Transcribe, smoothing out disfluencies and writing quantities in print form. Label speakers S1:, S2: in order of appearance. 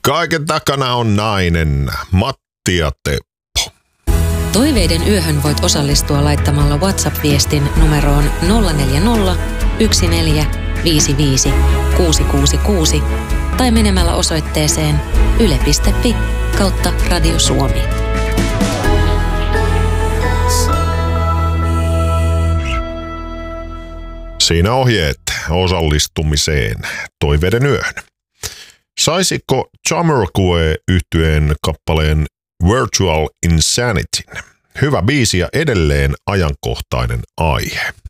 S1: Kaiken takana on nainen, Matti ja Teppo.
S2: Toiveiden yöhön voit osallistua laittamalla WhatsApp-viestin numeroon 040 1455 666 tai menemällä osoitteeseen yle.fi/Radio Suomi.
S1: Siinä ohjeet osallistumiseen Toiveiden yöhön. Saisiko Jamiroquai -yhtyeen kappaleen Virtual Insanityn? Hyvä biisi ja edelleen ajankohtainen aihe.